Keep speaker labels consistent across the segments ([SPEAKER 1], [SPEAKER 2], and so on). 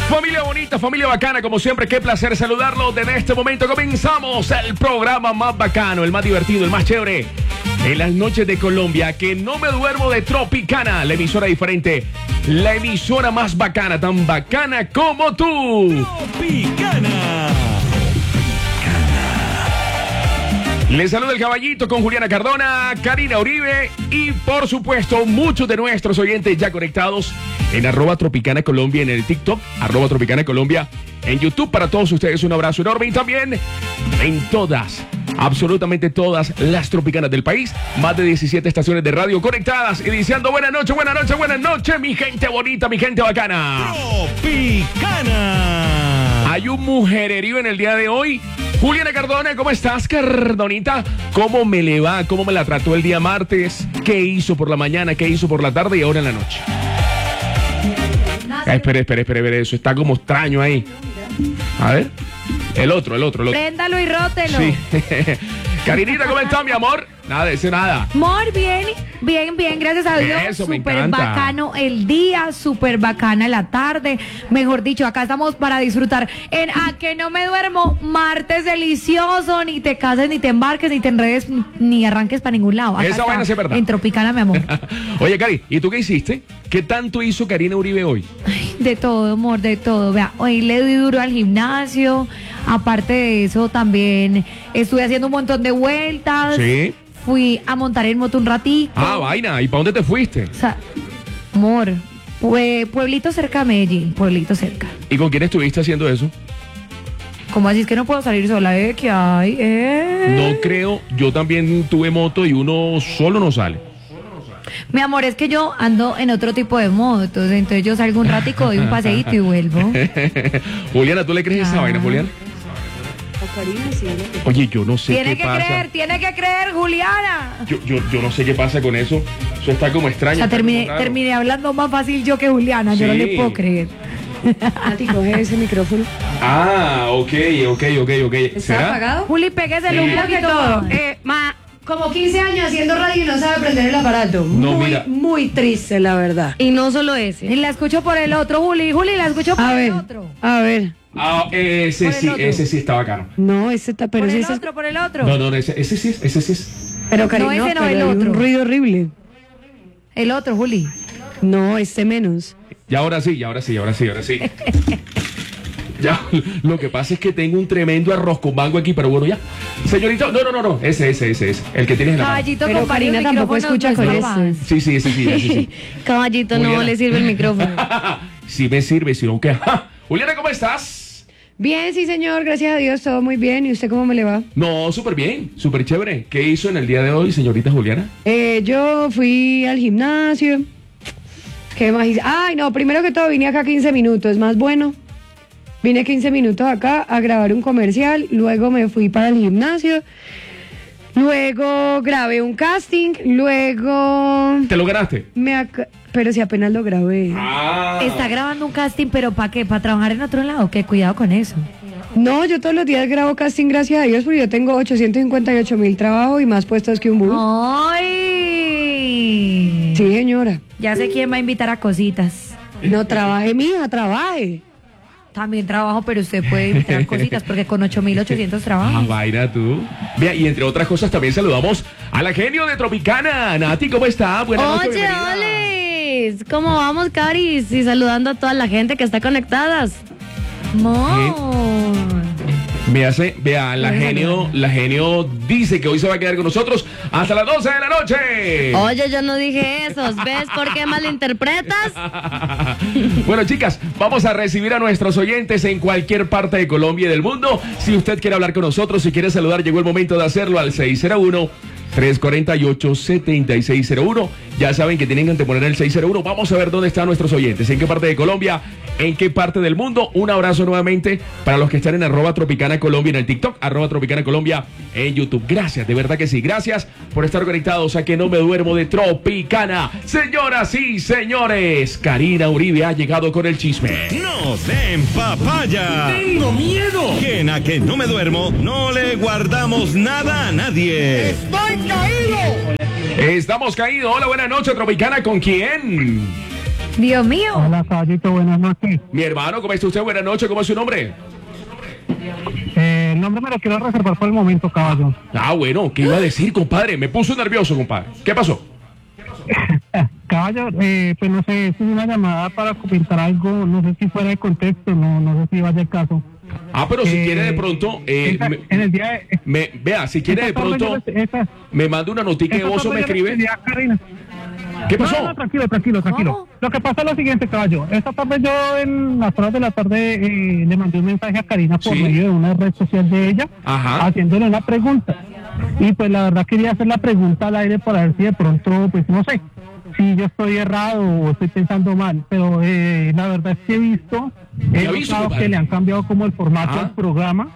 [SPEAKER 1] Familia bonita, familia bacana, como siempre, qué placer saludarlos. Desde este momento comenzamos el programa más bacano, el más divertido, el más chévere en las noches de Colombia. Que no me duermo de Tropicana, la emisora diferente, la emisora más bacana, tan bacana como tú.
[SPEAKER 2] Tropicana.
[SPEAKER 1] Les saluda el caballito con Juliana Cardona, Karina Uribe y por supuesto muchos de nuestros oyentes ya conectados en @Tropicana Colombia en el TikTok, @Tropicana Colombia en YouTube. Para todos ustedes un abrazo enorme y también en todas, absolutamente todas las tropicanas del país, más de 17 estaciones de radio conectadas y diciendo buenas noches, buenas noches, buenas noches, mi gente bonita, mi gente bacana.
[SPEAKER 2] Tropicana.
[SPEAKER 1] Hay un mujererío en el día de hoy. Juliana Cardona, ¿cómo estás, Cardonita? ¿Cómo me le va? ¿Cómo me la trató el día martes? ¿Qué hizo por la mañana? ¿Qué hizo por la tarde y ahora en la noche? Espere, eso está como extraño ahí. A ver, el otro.
[SPEAKER 3] Préndalo y rótelo.
[SPEAKER 1] Sí. Karinita, ¿cómo estás, mi amor? Nada, ese nada.
[SPEAKER 3] Amor, bien, gracias a Dios.
[SPEAKER 1] Eso, me
[SPEAKER 3] súper
[SPEAKER 1] encanta.
[SPEAKER 3] bacano el día, súper bacana la tarde. Mejor dicho, acá estamos para disfrutar en A Que No Me Duermo, martes delicioso. Ni te cases, ni te embarques, ni te enredes, ni arranques para ningún lado. Acá
[SPEAKER 1] Esa vaina sí es verdad.
[SPEAKER 3] en Tropicana, mi amor.
[SPEAKER 1] Oye, Cari, ¿y tú qué hiciste? ¿Qué tanto hizo Karina Uribe hoy?
[SPEAKER 3] De todo, amor, de todo. Vea, hoy le di duro al gimnasio. Aparte de eso, también estuve haciendo un montón de vueltas.
[SPEAKER 1] Sí.
[SPEAKER 3] Fui a montar en moto un ratito.
[SPEAKER 1] Ah, vaina. ¿Y para dónde te fuiste?
[SPEAKER 3] O sea, amor, pueblito cerca de Medellín, pueblito cerca.
[SPEAKER 1] ¿Y con quién estuviste haciendo eso?
[SPEAKER 3] ¿Cómo así es que no puedo salir sola? ¿Qué hay?
[SPEAKER 1] No creo. Yo también tuve moto y uno solo no sale.
[SPEAKER 3] Mi amor, es que yo ando en otro tipo de moto, entonces yo salgo un ratico, doy un paseíto y vuelvo.
[SPEAKER 1] Juliana, ¿tú le crees esa vaina, Juliana? Oye, yo no sé
[SPEAKER 3] Tiene
[SPEAKER 1] qué
[SPEAKER 3] que
[SPEAKER 1] pasa.
[SPEAKER 3] tiene que creer, Juliana.
[SPEAKER 1] Yo no sé qué pasa con eso. Eso está como extraño.
[SPEAKER 3] O sea,
[SPEAKER 1] está como raro.
[SPEAKER 3] terminé hablando más fácil yo que Juliana, yo no
[SPEAKER 1] Sí.
[SPEAKER 3] le puedo creer.
[SPEAKER 4] Nati, coge ese micrófono.
[SPEAKER 1] Ah, ok.
[SPEAKER 4] ¿Está
[SPEAKER 1] ¿Será?
[SPEAKER 4] apagado?
[SPEAKER 3] Juli, pégueselo
[SPEAKER 1] Sí.
[SPEAKER 3] un
[SPEAKER 4] Primero que
[SPEAKER 3] poquito.
[SPEAKER 4] todo, como 15 años haciendo radio y no sabe prender el aparato.
[SPEAKER 1] No, mira.
[SPEAKER 4] Muy triste, la verdad.
[SPEAKER 5] Y no solo ese.
[SPEAKER 3] Y la escucho por el otro, Juli, la escucho por
[SPEAKER 4] A
[SPEAKER 3] el
[SPEAKER 4] ver,
[SPEAKER 3] otro.
[SPEAKER 4] a ver.
[SPEAKER 1] Ah, ese
[SPEAKER 3] Por el
[SPEAKER 1] sí,
[SPEAKER 3] otro.
[SPEAKER 1] ese sí está bacano.
[SPEAKER 4] No, ese está, pero
[SPEAKER 3] Por
[SPEAKER 4] ese
[SPEAKER 3] el
[SPEAKER 4] es.
[SPEAKER 3] otro, por el otro.
[SPEAKER 1] No, ese sí es.
[SPEAKER 4] Pero cariño,
[SPEAKER 3] No, ese no,
[SPEAKER 4] pero
[SPEAKER 3] el
[SPEAKER 4] hay
[SPEAKER 3] otro.
[SPEAKER 4] un ruido horrible.
[SPEAKER 3] El otro, Juli.
[SPEAKER 4] No, este menos.
[SPEAKER 1] Y ahora sí. Ya, lo que pasa es que tengo un tremendo arroz con mango aquí, pero bueno, ya. Señorita, no, ese. El que tienes en la mano.
[SPEAKER 3] Caballito
[SPEAKER 4] Pero
[SPEAKER 3] con varios
[SPEAKER 4] Karina tampoco
[SPEAKER 3] micrófonos,
[SPEAKER 4] escucha con
[SPEAKER 3] papás.
[SPEAKER 4] ese.
[SPEAKER 1] Sí, ese sí.
[SPEAKER 5] Caballito, no
[SPEAKER 1] Juliana.
[SPEAKER 5] le sirve el micrófono.
[SPEAKER 1] Sí me sirve, si no, ¿qué? ¡Ja! Juliana, ¿cómo estás?
[SPEAKER 4] Bien, sí, señor, gracias a Dios, todo muy bien. ¿Y usted cómo me le va?
[SPEAKER 1] No, súper bien, súper chévere. ¿Qué hizo en el día de hoy, señorita Juliana?
[SPEAKER 4] Yo fui al gimnasio. ¿Qué más hice? Ay, no, primero que todo vine acá 15 minutos, más bueno. Vine 15 minutos acá a grabar un comercial, luego me fui para el gimnasio, luego grabé un casting, luego...
[SPEAKER 1] ¿Te lo ganaste?
[SPEAKER 4] Pero si apenas lo grabé.
[SPEAKER 1] Ah.
[SPEAKER 3] Está grabando un casting, pero ¿para qué? ¿Para trabajar en otro lado? ¿Qué? Cuidado con eso.
[SPEAKER 4] No, yo todos los días grabo casting, gracias a Dios, porque yo tengo 858,000 trabajos y más puestos que un bus.
[SPEAKER 3] ¡Ay!
[SPEAKER 4] Sí, señora.
[SPEAKER 3] Ya sé quién va a invitar a cositas.
[SPEAKER 4] No trabaje, mija, trabaje.
[SPEAKER 3] También trabajo, pero usted puede invitar a cositas, porque con 8,800
[SPEAKER 1] Ah,
[SPEAKER 3] trabajos.
[SPEAKER 1] vaina tú. Vea, y entre otras cosas también saludamos a la genio de Tropicana. Nati, ¿cómo está? Buenas noches,
[SPEAKER 5] Oye,
[SPEAKER 1] bienvenida.
[SPEAKER 5] Olis, ¿cómo vamos, Caris? Y saludando a toda la gente que está conectadas.
[SPEAKER 3] Amor.
[SPEAKER 1] Me hace, vea, la genio dice que hoy se va a quedar con nosotros hasta las 12 de la noche.
[SPEAKER 5] Oye, yo no dije eso. ¿Ves por qué malinterpretas?
[SPEAKER 1] Bueno, chicas, vamos a recibir a nuestros oyentes en cualquier parte de Colombia y del mundo. Si usted quiere hablar con nosotros, si quiere saludar, llegó el momento de hacerlo al 601-348-7601. Ya saben que tienen que anteponer el 601. Vamos a ver dónde están nuestros oyentes, en qué parte de Colombia, en qué parte del mundo. Un abrazo nuevamente para los que están en @Tropicana Colombia en el TikTok, @Tropicana Colombia en YouTube. Gracias, de verdad que sí. Gracias por estar conectados a Que No Me Duermo de Tropicana. Señoras y señores, Karina Uribe ha llegado con el chisme.
[SPEAKER 2] ¡No den papaya!
[SPEAKER 1] ¡Tengo miedo!
[SPEAKER 2] Que en A Que No Me Duermo no le guardamos nada a nadie.
[SPEAKER 1] Estamos caídos. Hola, buenas noches, Tropicana. ¿Con quién?
[SPEAKER 3] Dios mío.
[SPEAKER 6] Hola, caballito, buenas noches.
[SPEAKER 1] Mi hermano, ¿cómo está usted? Buenas noches, ¿cómo es su nombre?
[SPEAKER 6] El nombre me lo quiero reservar por el momento, caballo.
[SPEAKER 1] Ah, bueno, ¿qué iba a decir, compadre? Me puso nervioso, compadre. ¿Qué pasó?
[SPEAKER 6] Caballo, pues no sé, es una llamada para comentar algo, no sé si fuera de contexto, no sé si vaya el caso.
[SPEAKER 1] Ah, pero si quiere de pronto,
[SPEAKER 6] en el día de...
[SPEAKER 1] vea, si quiere de pronto, me manda una notica de voz o me escribe. ¿Qué pasó?
[SPEAKER 6] No, tranquilo.
[SPEAKER 3] ¿Cómo?
[SPEAKER 6] Lo que pasa es lo siguiente, caballo. Esta tarde yo en las horas de la tarde le mandé un mensaje a Karina por
[SPEAKER 1] Sí.
[SPEAKER 6] medio de una red social de ella,
[SPEAKER 1] Ajá.
[SPEAKER 6] haciéndole una pregunta. Y pues la verdad quería hacer la pregunta al aire para ver si de pronto, pues no sé, si yo estoy errado o estoy pensando mal. Pero la verdad es que he visto
[SPEAKER 1] compadre?
[SPEAKER 6] que le han cambiado como el formato
[SPEAKER 1] Ajá.
[SPEAKER 6] del programa.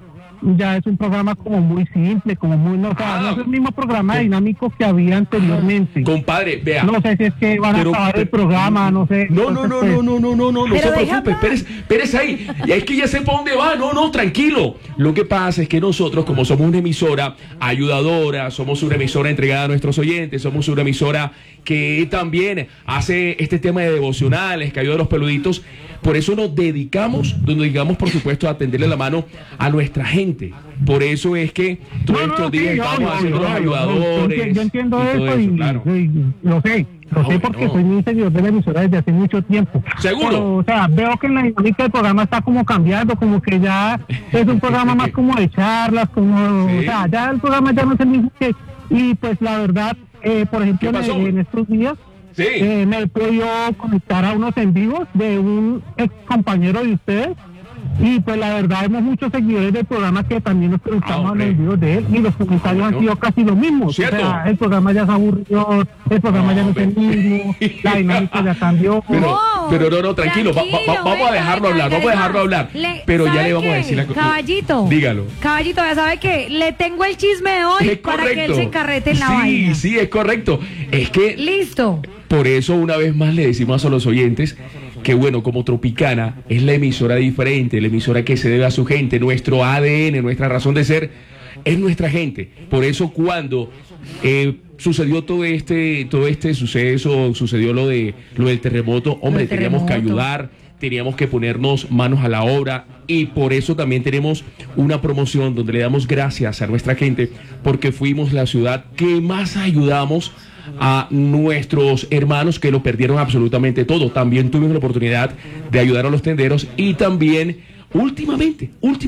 [SPEAKER 6] Ya es un programa como muy simple, como muy... No, o sea, no es el mismo programa dinámico que había anteriormente.
[SPEAKER 1] Compadre, vea.
[SPEAKER 6] No sé si es que van a
[SPEAKER 1] Pero-
[SPEAKER 6] acabar el programa, no sé.
[SPEAKER 1] No
[SPEAKER 6] Entonces, pues,
[SPEAKER 1] se
[SPEAKER 3] Pero deja
[SPEAKER 1] preocupe,
[SPEAKER 3] hablar.
[SPEAKER 1] espérese ahí. Y es que ya sé para dónde va, no, tranquilo. Lo que pasa es que nosotros, como somos una emisora ayudadora, somos una emisora entregada a nuestros oyentes, somos una emisora que también hace este tema de devocionales, que ayuda a los peluditos, por eso nos dedicamos, por supuesto, a atenderle la mano a nuestra gente. Por eso es que todos estos días
[SPEAKER 6] sí,
[SPEAKER 1] estamos
[SPEAKER 6] obvio,
[SPEAKER 1] haciendo los
[SPEAKER 6] obvio,
[SPEAKER 1] ayudadores.
[SPEAKER 6] Yo entiendo
[SPEAKER 1] y todo
[SPEAKER 6] eso y
[SPEAKER 1] claro.
[SPEAKER 6] lo sé
[SPEAKER 1] bueno.
[SPEAKER 6] porque soy muy seguidor de la emisora desde hace mucho tiempo.
[SPEAKER 1] ¿Seguro?
[SPEAKER 6] Pero, o sea, veo que la dinámica del programa está como cambiando, como que ya es un programa más como de charlas, como,
[SPEAKER 1] Sí.
[SPEAKER 6] o sea, ya el programa ya no es el mismo que... Y pues la verdad, por ejemplo,
[SPEAKER 1] ¿Qué pasó?
[SPEAKER 6] en estos días...
[SPEAKER 1] Sí.
[SPEAKER 6] me he podido conectar a unos en vivos de un ex compañero de ustedes y pues la verdad vemos muchos seguidores del programa que también nos preguntamos a
[SPEAKER 1] hombre.
[SPEAKER 6] los en vivos de él y los comentarios
[SPEAKER 1] Bueno.
[SPEAKER 6] han sido casi los mismos.
[SPEAKER 1] ¿Cierto?
[SPEAKER 6] O sea, el programa ya se aburrió, el programa ya no es el mismo, la dinámica ya cambió.
[SPEAKER 1] Pero no, tranquilo, vamos a dejarlo hablar, vamos a dejarlo hablar. Pero ya
[SPEAKER 3] ¿sabe
[SPEAKER 1] le vamos a
[SPEAKER 3] qué?
[SPEAKER 1] decir la
[SPEAKER 3] Caballito.
[SPEAKER 1] Dígalo.
[SPEAKER 3] Caballito, ya sabe que le tengo el chisme de hoy
[SPEAKER 1] Es
[SPEAKER 3] para que él se encarrete en la
[SPEAKER 1] sí,
[SPEAKER 3] vaina.
[SPEAKER 1] Sí, es correcto. Es que
[SPEAKER 3] Listo.
[SPEAKER 1] por eso una vez más le decimos a los oyentes que bueno, como Tropicana es la emisora diferente, la emisora que se debe a su gente, nuestro ADN, nuestra razón de ser es nuestra gente. Por eso cuando sucedió todo este suceso, sucedió lo del terremoto, hombre, teníamos que ayudar, teníamos que ponernos manos a la obra y por eso también tenemos una promoción donde le damos gracias a nuestra gente porque fuimos la ciudad que más ayudamos a nuestros hermanos que lo perdieron absolutamente todo. También tuvimos la oportunidad de ayudar a los tenderos y también últimamente,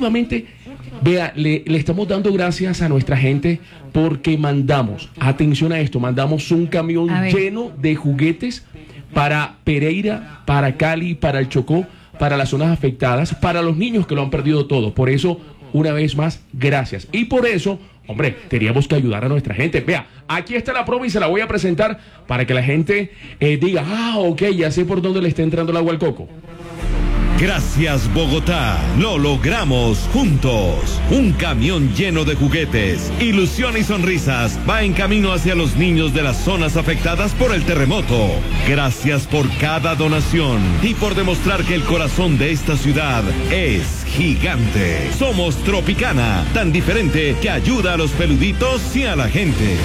[SPEAKER 1] vea, le estamos dando gracias a nuestra gente porque mandamos, atención a esto, mandamos un camión lleno de juguetes para Pereira, para Cali, para el Chocó, para las zonas afectadas, para los niños que lo han perdido todo. Por eso, una vez más, gracias. Y por eso, hombre, teníamos que ayudar a nuestra gente. Vea, aquí está la promo y se la voy a presentar para que la gente diga, ok, ya sé por dónde le está entrando el agua al coco.
[SPEAKER 2] Gracias, Bogotá. Lo logramos juntos. Un camión lleno de juguetes, ilusión y sonrisas va en camino hacia los niños de las zonas afectadas por el terremoto. Gracias por cada donación y por demostrar que el corazón de esta ciudad es gigante. Somos Tropicana, tan diferente que ayuda a los peluditos y a la gente.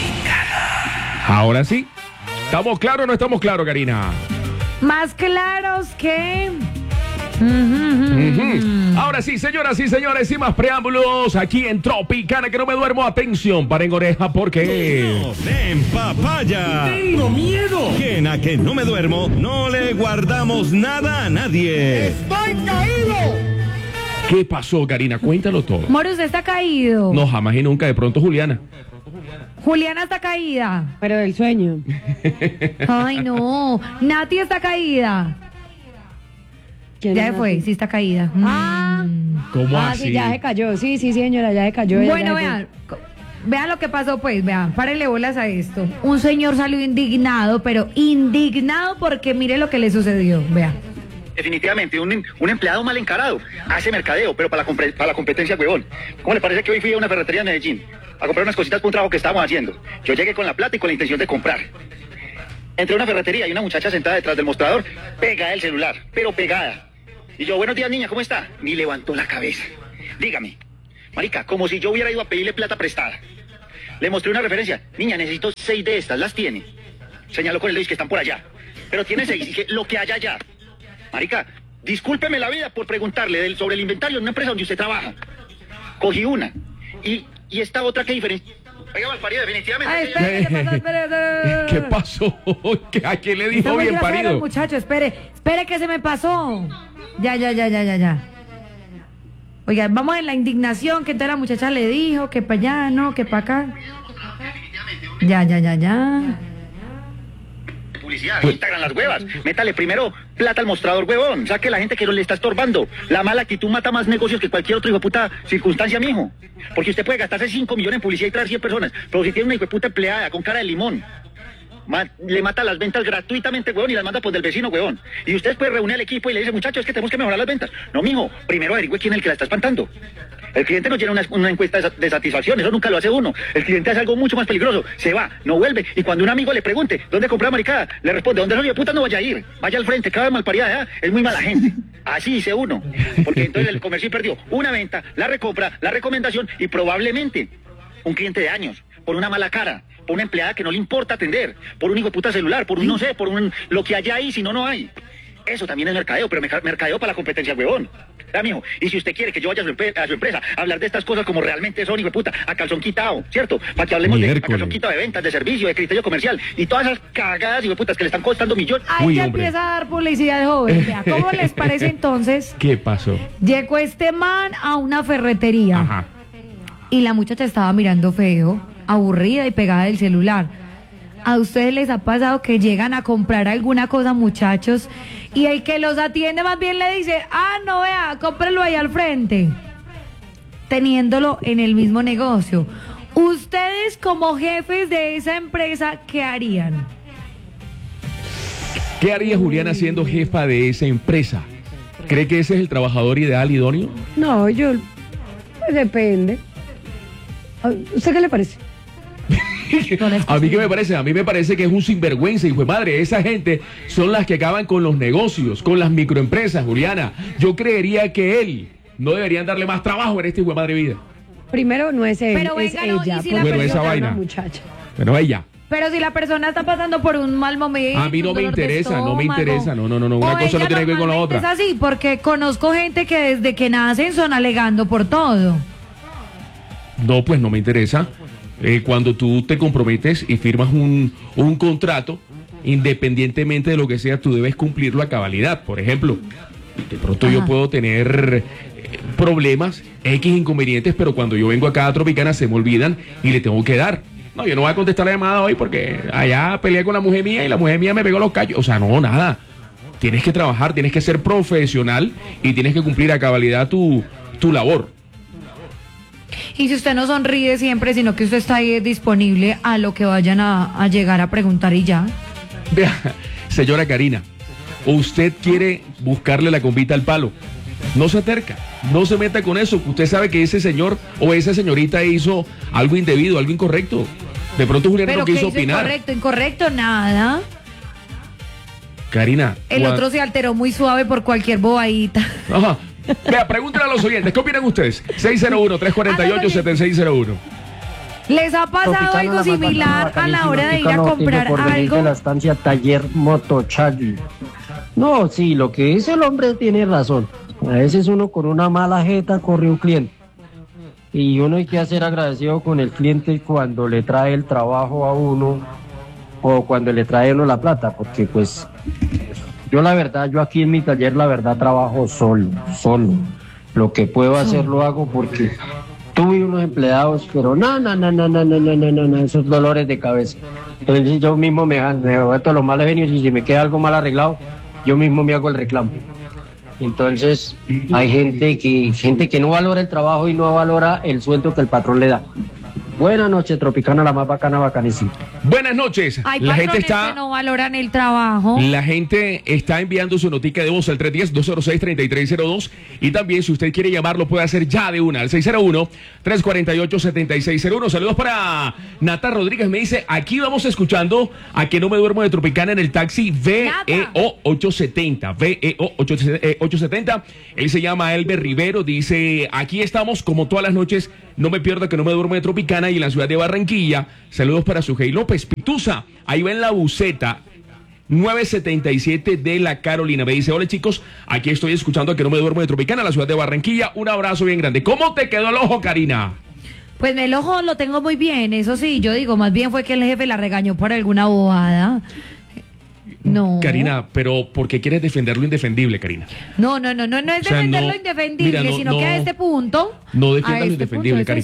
[SPEAKER 1] Ahora sí. ¿Estamos claros o no estamos claros, Karina?
[SPEAKER 3] Más claros que...
[SPEAKER 1] Ahora sí, señoras y señores, sin más preámbulos, aquí en Tropicana, que no me duermo, atención, paren oreja, porque...
[SPEAKER 2] ¡En papaya!
[SPEAKER 1] ¡Tengo miedo!
[SPEAKER 2] Que en A que no me duermo, no le guardamos nada a nadie.
[SPEAKER 1] ¡Estoy caído! ¿Qué pasó, Karina? Cuéntalo todo.
[SPEAKER 3] Moro, usted está caído.
[SPEAKER 1] No, jamás y nunca, de pronto Juliana.
[SPEAKER 3] Juliana está caída.
[SPEAKER 4] Pero del sueño.
[SPEAKER 3] Ay, no. Nati está caída.
[SPEAKER 4] ¿Quién
[SPEAKER 3] Ya
[SPEAKER 4] es
[SPEAKER 3] se fue,
[SPEAKER 4] Nati?
[SPEAKER 3] sí está caída.
[SPEAKER 1] ¿Cómo así?
[SPEAKER 4] Sí, ya se cayó. Sí, señora, ya se cayó. ya
[SPEAKER 3] Bueno,
[SPEAKER 4] se fue.
[SPEAKER 3] vean. Vean lo que pasó, pues, vean, párenle bolas a esto. Un señor salió indignado, pero indignado porque mire lo que le sucedió. Vean.
[SPEAKER 7] Definitivamente, un empleado mal encarado. Hace mercadeo, pero para la competencia, huevón. ¿Cómo le parece que hoy fui a una ferretería en Medellín a comprar unas cositas para un trabajo que estábamos haciendo? Yo llegué con la plata y con la intención de comprar. Entré a una ferretería y una muchacha sentada detrás del mostrador, pegada el celular, pero pegada. Y yo, buenos días, niña, ¿cómo está? Ni levantó la cabeza. Dígame, marica, como si yo hubiera ido a pedirle plata prestada. Le mostré una referencia. Niña, necesito 6 de estas, ¿las tiene? Señaló con el dedo que están por allá. pero tiene 6, y que lo que haya allá. Marica, discúlpeme la vida por preguntarle sobre el inventario de una empresa donde usted trabaja. Cogí una. Y esta otra, ¿qué diferencia? Oiga, Malparido, definitivamente.
[SPEAKER 3] Ay, espere,
[SPEAKER 1] ¿Qué pasó? ¿A quién le dijo
[SPEAKER 3] Está muy
[SPEAKER 1] bien
[SPEAKER 3] grosero el
[SPEAKER 1] parido?
[SPEAKER 3] muchacho, espere que se me pasó. Ya. Oiga, vamos en la indignación, que entonces la muchacha le dijo que para allá, no, que para acá. Ya.
[SPEAKER 7] Publicidad, Instagram las huevas. Métale primero plata al mostrador, huevón. Saque la gente que no le está estorbando. La mala actitud mata más negocios que cualquier otro hijo de puta circunstancia, mijo. Porque usted puede gastarse 5 millones en publicidad y traer 100 personas, pero si tiene una hijo de puta empleada con cara de limón, le mata las ventas gratuitamente, huevón, y las manda pues del vecino, huevón. Y usted puede reunir al equipo y le dice, muchachos, es que tenemos que mejorar las ventas. No, mijo, primero averigüe quién es el que la está espantando. El cliente no llena una encuesta de satisfacción, eso nunca lo hace uno. El cliente hace algo mucho más peligroso, se va, no vuelve, y cuando un amigo le pregunte, ¿dónde compró maricada? Le responde, ¿dónde soy de puta? No vaya a ir, vaya al frente, cada vez malparida, es muy mala gente. Así dice uno, porque entonces el comercio perdió una venta, la recompra, la recomendación, y probablemente un cliente de años, por una mala cara, por una empleada que no le importa atender, por un hijo de puta celular, por un no sé, por un lo que haya ahí, si no, no hay. Eso también es mercadeo, pero mercadeo para la competencia, huevón. Mijo, y si usted quiere que yo vaya a su empresa a hablar de estas cosas como realmente son, hijo de puta, a calzón quitado, ¿cierto? Para que hablemos de calzón quitado de ventas, de servicio, de criterio comercial y todas esas cagadas, hijo de putas, que le están costando millones.
[SPEAKER 3] Ahí ya empieza a dar publicidad, joven. Vea, ¿cómo les parece entonces?
[SPEAKER 1] ¿Qué pasó?
[SPEAKER 3] Llegó este man a una ferretería.
[SPEAKER 1] Ajá.
[SPEAKER 3] Y la muchacha estaba mirando feo, aburrida y pegada del celular. ¿A ustedes les ha pasado que llegan a comprar alguna cosa, muchachos, y el que los atiende más bien le dice, no vea, cómprelo ahí al frente, teniéndolo en el mismo negocio? Ustedes como jefes de esa empresa, ¿qué harían?
[SPEAKER 1] ¿Qué haría Juliana siendo jefa de esa empresa? ¿Cree que ese es el trabajador ideal, idóneo?
[SPEAKER 4] No, yo... Pues depende. ¿A ¿Usted qué le parece?
[SPEAKER 1] A mí, ¿qué me parece? A mí me parece que es un sinvergüenza, hijo de madre. Esa gente son las que acaban con los negocios, con las microempresas, Juliana. Yo creería que él no deberían darle más trabajo en esta hijo de madre vida.
[SPEAKER 4] Primero no es él,
[SPEAKER 3] Pero
[SPEAKER 4] es
[SPEAKER 3] venga, no,
[SPEAKER 4] ella.
[SPEAKER 3] y si
[SPEAKER 4] porque
[SPEAKER 3] la
[SPEAKER 1] Bueno, esa
[SPEAKER 4] es una
[SPEAKER 1] vaina.
[SPEAKER 4] muchacha.
[SPEAKER 1] Bueno, ella.
[SPEAKER 3] Pero si la persona está pasando por un mal momento,
[SPEAKER 1] A mí no
[SPEAKER 3] un
[SPEAKER 1] me
[SPEAKER 3] dolor de
[SPEAKER 1] interesa, no me
[SPEAKER 3] estómago,
[SPEAKER 1] interesa. No. Una
[SPEAKER 3] o
[SPEAKER 1] cosa no
[SPEAKER 3] ella
[SPEAKER 1] tiene que ver con la
[SPEAKER 3] normalmente
[SPEAKER 1] otra.
[SPEAKER 3] Es así, porque conozco gente que desde que nacen son alegando por todo.
[SPEAKER 1] No, pues no me interesa. Cuando tú te comprometes y firmas un contrato, independientemente de lo que sea, tú debes cumplirlo a cabalidad. Por ejemplo, de pronto yo puedo tener problemas, X inconvenientes, pero cuando yo vengo acá a Tropicana se me olvidan y le tengo que dar. No, yo no voy a contestar la llamada hoy porque allá peleé con la mujer mía y la mujer mía me pegó los callos. O sea, no, nada. Tienes que trabajar, tienes que ser profesional y tienes que cumplir a cabalidad tu labor.
[SPEAKER 3] Y si usted no sonríe siempre, sino que usted está ahí disponible a lo que vayan a llegar a preguntar y ya.
[SPEAKER 1] Vea, señora Karina, usted quiere buscarle la convita al palo. No se acerca, no se meta con eso. Usted sabe que ese señor o esa señorita hizo algo indebido, algo incorrecto. De pronto Juliana
[SPEAKER 3] Pero
[SPEAKER 1] no
[SPEAKER 3] ¿qué
[SPEAKER 1] quiso
[SPEAKER 3] hizo
[SPEAKER 1] opinar.
[SPEAKER 3] incorrecto, nada.
[SPEAKER 1] Karina.
[SPEAKER 3] El otro se alteró muy suave por cualquier bobadita.
[SPEAKER 1] Ajá. Vea, pregúntale a los oyentes, ¿qué opinan ustedes? 601-348-7601.
[SPEAKER 3] ¿Les ha pasado algo similar a la hora de ir a comprar algo?
[SPEAKER 8] De la estancia Taller Motochagui. No, sí, lo que dice el hombre tiene razón. A veces uno con una mala jeta corre un cliente. Y uno hay que ser agradecido con el cliente cuando le trae el trabajo a uno o cuando le trae uno la plata, porque pues yo la verdad, yo aquí en mi taller la verdad trabajo solo. Lo que puedo hacer lo hago porque tuve unos empleados, pero no, esos dolores de cabeza. Entonces yo mismo me meto los malos genios y si me queda algo mal arreglado, yo mismo me hago el reclamo. Entonces hay gente que no valora el trabajo y no valora el sueldo que el patrón le da. Buenas noches, Tropicana, la más bacana, bacanísima.
[SPEAKER 1] Buenas noches.
[SPEAKER 3] Hay
[SPEAKER 1] La gente
[SPEAKER 3] patrones que no valoran el trabajo.
[SPEAKER 1] La gente está enviando su notica de voz al 310-206-3302 y también si usted quiere llamarlo puede hacer ya de una al 601-348-7601. Saludos para Nata Rodríguez, me dice, aquí vamos escuchando A que no me duermo de Tropicana en el taxi VEO 870. VEO 870. Él se llama Elber Rivero, dice, aquí estamos como todas las noches, no me pierdo que no me duermo de Tropicana y en la ciudad de Barranquilla. Saludos para Sujei López. Pitusa, ahí va en la buceta 977 de la Carolina. Me dice, hola chicos, aquí estoy escuchando a Que No Me Duermo de Tropicana, la ciudad de Barranquilla. Un abrazo bien grande. ¿Cómo te quedó el ojo, Karina?
[SPEAKER 3] Pues el ojo lo tengo muy bien, eso sí, yo digo, más bien fue que el jefe la regañó por alguna bobada. No.
[SPEAKER 1] Karina, pero ¿por qué quieres defender lo indefendible, Karina?
[SPEAKER 3] No es
[SPEAKER 1] O sea,
[SPEAKER 3] defender
[SPEAKER 1] no,
[SPEAKER 3] lo indefendible,
[SPEAKER 1] mira, no,
[SPEAKER 3] sino que a
[SPEAKER 1] no,
[SPEAKER 3] este punto.
[SPEAKER 1] No defiendas
[SPEAKER 3] a
[SPEAKER 1] lo
[SPEAKER 3] este
[SPEAKER 1] indefendible,
[SPEAKER 3] punto,
[SPEAKER 1] Karina.